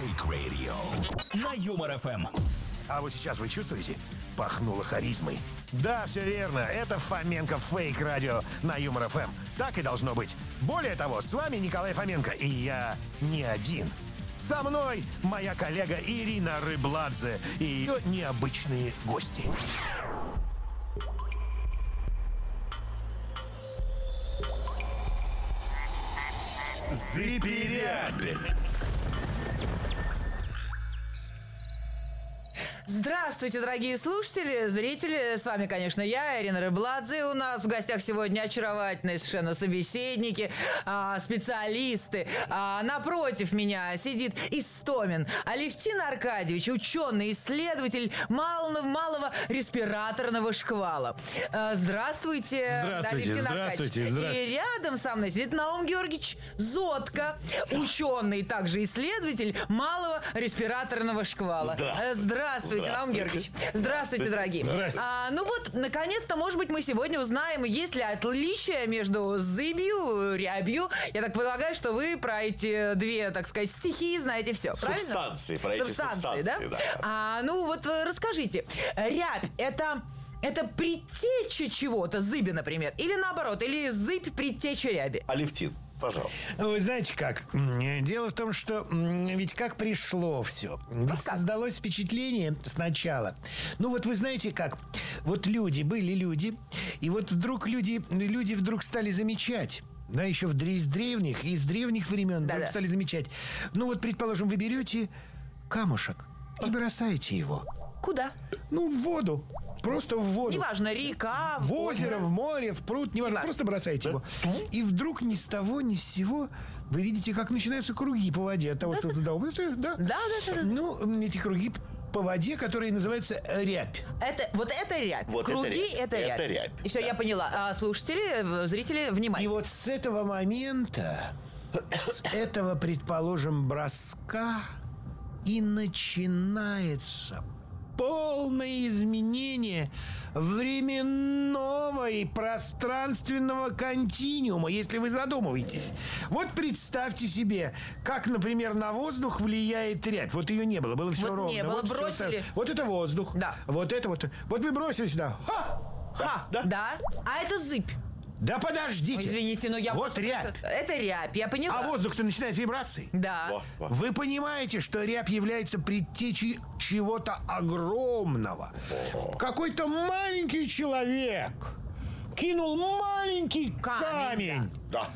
Fake Radio на Юмор ФМ. А вот сейчас вы чувствуете? Пахнуло харизмой. Да, все верно. Это Фоменко Фейк Радио на Юмор ФМ. Так и должно быть. Более того, с вами Николай Фоменко. И я не один. Со мной моя коллега Ирина Рыбладзе и ее необычные гости. Зыпи-ряби. Здравствуйте, дорогие слушатели, зрители. С вами, конечно, я, Ирина Рыбладзе. У нас в гостях сегодня очаровательные совершенно собеседники, специалисты. Напротив меня сидит Истомин Алевтин Аркадьевич, ученый, исследователь малого респираторного шквала. Здравствуйте, Алевтин Аркадьевич. И рядом со мной сидит Наум Георгиевич Зотко, ученый, также исследователь малого респираторного шквала. Здравствуйте, Наум Георгиевич. Здравствуйте, дорогие. Ну вот, наконец-то, может быть, мы сегодня узнаем, есть ли отличие между зыбью, рябью. Я так полагаю, что вы про эти две, так сказать, стихии знаете все, правильно? Субстанции, про эти субстанции, да? Ну вот расскажите, рябь это предтеча чего-то, зыби, например, или наоборот, или зыбь предтеча ряби? Алевтин, пожалуйста. Вы знаете как? Дело в том, что ведь как пришло все. Ведь создалось впечатление сначала. Ну вот вы знаете как? Вот были люди, и вот вдруг люди вдруг стали замечать. Да, еще из древних времен вдруг стали замечать. Ну вот, предположим, вы берете камушек и бросаете его. Куда? Ну, в воду. Просто в воду. Неважно, река, в озеро, в море, в пруд, неважно. Просто бросайте его. И вдруг ни с того, ни с сего вы видите, как начинаются круги по воде. От того, что туда... Да. Ну, эти круги по воде, которые называются рябь. Это рябь. Вот круги это рябь. И все, я поняла. Слушатели, зрители, внимание. И вот с этого момента, с этого, предположим, броска и начинается полное изменение временного и пространственного континуума, если вы задумываетесь. Вот представьте себе, как, например, на воздух влияет рябь. Вот ее не было, было все ровно. Не было, бросили. Вот это воздух. Да. Вот это вот. Вот вы бросили сюда. Да. А это зыбь. Да подождите. Извините, но я... Вот рябь. Это рябь, я поняла. А воздух-то начинает вибрации. Да. Вы понимаете, что рябь является предтечей чего-то огромного. Какой-то маленький человек кинул маленький камень. Да.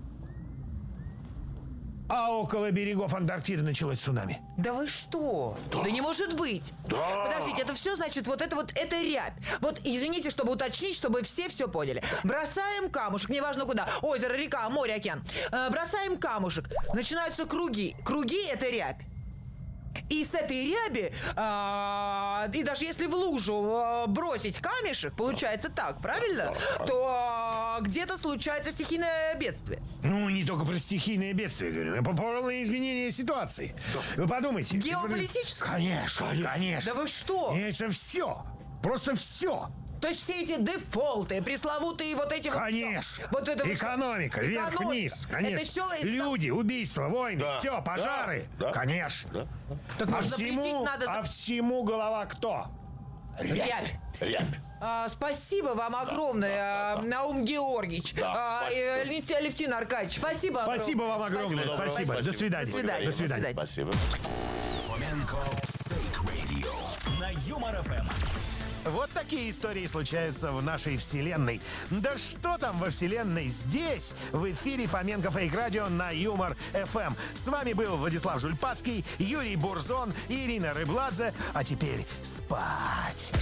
А около берегов Антарктиды началось цунами. Да вы что? Да не может быть. Подождите, это все, значит, это рябь. Вот, извините, чтобы уточнить, чтобы все поняли. Бросаем камушек, неважно куда. Озеро, река, море, океан. Бросаем камушек. Начинаются круги. Круги – это рябь. И с этой ряби, и даже если в лужу бросить камешек, получается так, правильно? То где-то случается стихийное бедствие. Ну, не только про стихийное бедствие говорю, а по полное изменение ситуации. Вы подумайте. Геополитическое? Конечно. Да вы что? Это все. Просто все. То есть все эти дефолты, пресловутые вот эти конечно. Вот это экономика, вверх-вниз, конечно. Это все люди, убийства, войны, все, пожары. Да. Конечно. Да. Так всему голова кто? Рябь. Спасибо вам огромное, Наум Георгиевич. Алевтин Аркадьевич, спасибо огромное. Спасибо вам огромное. Спасибо. До свидания. До свидания. Спасибо. Фоменко Fake Radio на Юмор ФМ. Вот такие истории случаются в нашей вселенной. Да что там во вселенной? Здесь, в эфире Фоменко Фейк Радио на Юмор ФМ. С вами был Владислав Жульпацкий, Юрий Бурзон, Ирина Рыбладзе. А теперь спать.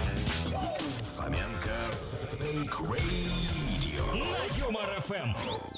Фоменко Фейк Radio на Юмор ФМ.